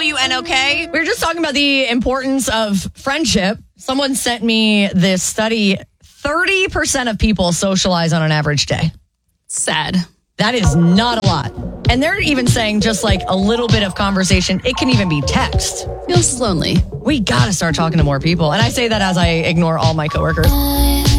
WNOK. We were just talking about the importance of friendship. Someone sent me this study. 30% of people socialize on an average day. Sad. That is not a lot. And they're even saying just like a little bit of conversation. It can even be text. Feels lonely. We got to start talking to more people. And I say that as I ignore all my coworkers.